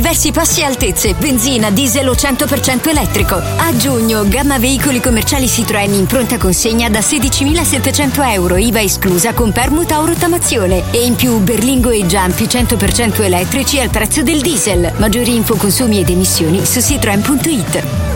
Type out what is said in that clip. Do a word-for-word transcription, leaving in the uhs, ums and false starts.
diversi passi e altezze, benzina, diesel o cento per cento elettrico. A giugno, gamma veicoli commerciali Citroën in pronta consegna da sedicimilasettecento euro, I V A esclusa, con permuta o rottamazione. E in più Berlingo e Giampi cento per cento elettrici al prezzo del diesel. Maggiori info, consumi ed emissioni su citroen punto it.